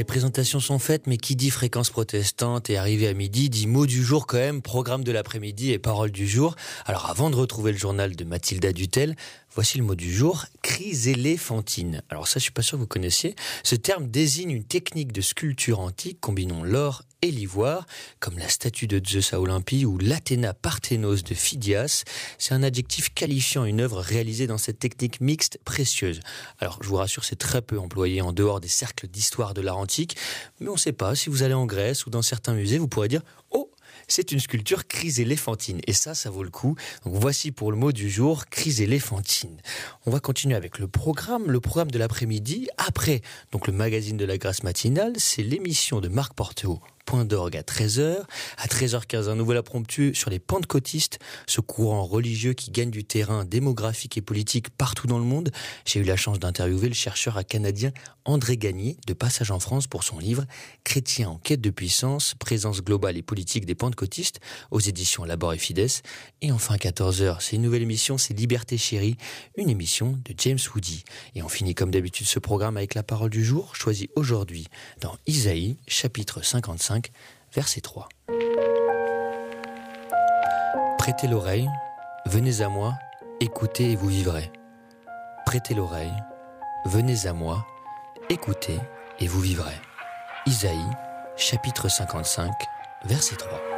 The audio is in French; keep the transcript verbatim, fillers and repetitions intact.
les présentations sont faites, mais qui dit fréquence protestante et arrivé à midi, dit mot du jour quand même, programme de l'après-midi et parole du jour. Alors avant de retrouver le journal de Mathilda Dutel, voici le mot du jour, chryséléphantine. Alors ça, je suis pas sûr que vous connaissiez. Ce terme désigne une technique de sculpture antique combinant l'or et l'ivoire, comme la statue de Zeus à Olympie ou l'Athéna Parthénos de Phidias. C'est un adjectif qualifiant une œuvre réalisée dans cette technique mixte précieuse. Alors, je vous rassure, c'est très peu employé en dehors des cercles d'histoire de l'art antique, mais on ne sait pas, si vous allez en Grèce ou dans certains musées, vous pourrez dire « Oh !» c'est une sculpture chryséléphantine. Et ça, ça vaut le coup. Donc voici pour le mot du jour, chryséléphantine. On va continuer avec le programme, le programme de l'après-midi. Après, donc le magazine de la Grâce matinale, c'est l'émission de Marc Porteau. Point d'orgue à treize heures. À treize heures quinze, un nouvel impromptu sur les pentecôtistes, ce courant religieux qui gagne du terrain démographique et politique partout dans le monde. J'ai eu la chance d'interviewer le chercheur canadien André Gagné, de passage en France pour son livre « Chrétiens en quête de puissance, présence globale et politique des pentecôtistes » aux éditions Labor et Fides. Et enfin, quatorze heures, c'est une nouvelle émission, c'est Liberté Chérie, une émission de James Woody. Et on finit comme d'habitude ce programme avec la parole du jour, choisie aujourd'hui dans Isaïe, chapitre cinquante-cinq, verset trois. Prêtez l'oreille, venez à moi, écoutez et vous vivrez. Prêtez l'oreille, venez à moi, écoutez et vous vivrez. Isaïe, chapitre cinquante-cinq, verset trois.